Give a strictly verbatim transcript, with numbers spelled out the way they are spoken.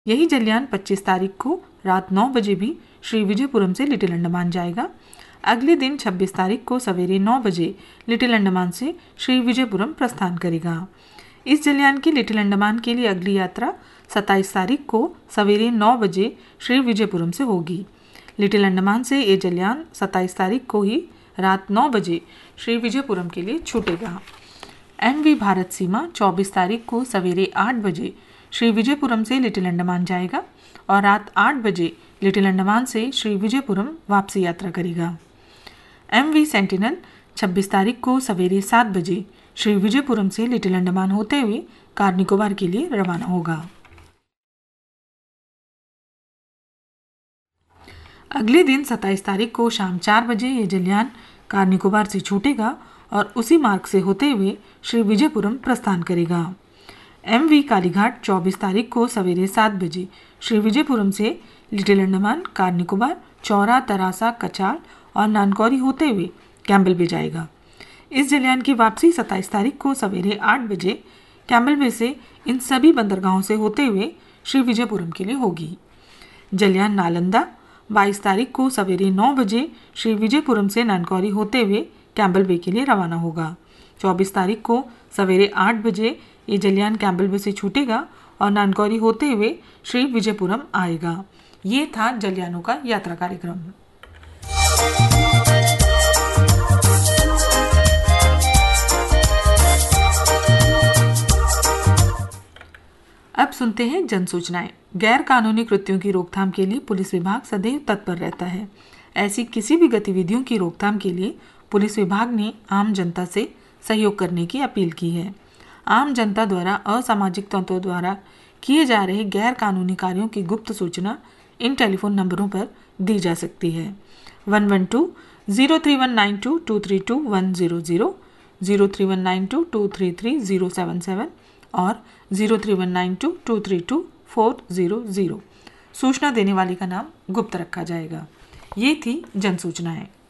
यही जलयान पच्चीस तारीख को रात नौ बजे भी श्री विजयपुरम से लिटिल अंडमान जाएगा। अगले दिन छब्बीस तारीख को सवेरे नौ बजे लिटिल अंडमान से श्री विजयपुरम प्रस्थान करेगा। इस जलयान की लिटिल अंडमान के लिए अगली यात्रा सत्ताईस तारीख को सवेरे नौ बजे श्री विजयपुरम से होगी। लिटिल अंडमान से ये जलयान सत्ताईस तारीख को ही रात नौ बजे श्री विजयपुरम के लिए छूटेगा। एम वी भारत सीमा चौबीस तारीख को सवेरे आठ बजे श्री विजयपुरम से लिटिल अंडमान जाएगा और रात आठ बजे लिटिल अंडमान से श्री विजयपुरम वापसी यात्रा करेगा। एम वी सेंटिनल छब्बीस तारीख को सवेरे सात बजे श्री विजयपुरम से लिटिल अंडमान होते हुए कार निकोबार के लिए रवाना होगा। अगले दिन सत्ताईस तारीख को शाम चार बजे ये जलयान कार निकोबार से छूटेगा और उसी मार्ग से होते हुए श्री विजयपुरम प्रस्थान करेगा। एम वी कालीघाट चौबीस तारीख को सवेरे सात बजे श्री विजयपुरम से लिटिल अंडमान, कार निकोबार, चौरा, तरासा, कचाल और नानकौरी होते हुए कैम्बल बे जाएगा। इस जलयान की वापसी सत्ताईस तारीख को सवेरे आठ बजे कैम्बल बे से इन सभी बंदरगाहों से होते हुए श्री विजयपुरम के लिए होगी। जलयान नालंदा बाईस तारीख को सवेरे नौ बजे श्री विजयपुरम से नानकौरी होते हुए कैम्बल बे के लिए रवाना होगा। चौबीस तारीख को सवेरे आठ बजे ये जलयान कैम्बल बे से छूटेगा और नानकौरी होते हुए श्री विजयपुरम आएगा। ये था जलयानों का यात्रा कार्यक्रम। अब सुनते हैं जन सूचनाएं। गैर कानूनी कृत्यों की रोकथाम के लिए पुलिस विभाग सदैव तत्पर रहता है। ऐसी किसी भी गतिविधियों की रोकथाम के लिए पुलिस विभाग ने आम जनता से सहयोग करने की अपील की है। आम जनता द्वारा असामाजिक तत्वों द्वारा किए जा रहे गैर कानूनी कार्यों की गुप्त सूचना इन टेलीफोन नंबरों पर दी जा सकती है। One one two zero three one nine to to three to one zero zero, zero three one nine to to three three zero seven seven और zero three one nine to to three to four zero zero. सूचना देने वाले का नाम गुप्त रखा जाएगा। ये थी जन सूचनाएं।